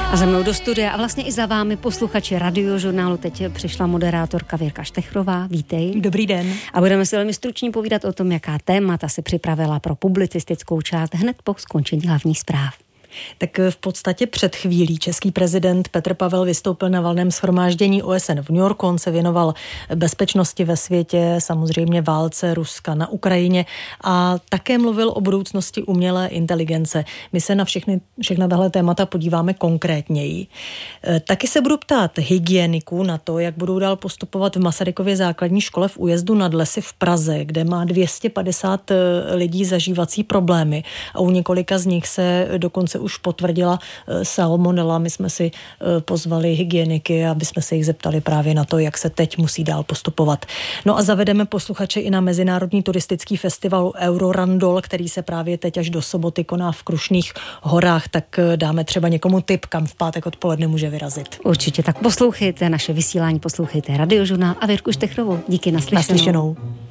A za mnou do studia a vlastně i za vámi posluchači Radiožurnálu teď přišla moderátorka Věrka Štechrová. Vítej. Dobrý den. A budeme si velmi stručně povídat o tom, jaká témata si připravila pro publicistickou část hned po skončení hlavních zpráv. Tak v podstatě před chvílí český prezident Petr Pavel vystoupil na valném shromáždění OSN v New Yorku. On se věnoval bezpečnosti ve světě, samozřejmě válce Ruska na Ukrajině a také mluvil o budoucnosti umělé inteligence. My se na všechna tahle témata podíváme konkrétněji. Taky se budu ptát hygieniků na to, jak budou dál postupovat v Masarykově základní škole v Újezdu nad Lesy v Praze, kde má 250 lidí zažívací problémy a u několika z nich se dokonce už potvrdila salmonella. My jsme si pozvali hygieniky, aby jsme se jich zeptali právě na to, jak se teď musí dál postupovat. No a zavedeme posluchače i na Mezinárodní turistický festival Eurorandol, který se právě teď až do soboty koná v Krušných horách, tak dáme třeba někomu tip, kam v pátek odpoledne může vyrazit. Určitě, tak poslouchejte naše vysílání, poslouchejte Radiožurnál a Věrku Štechrovou. Díky, naslyšenou.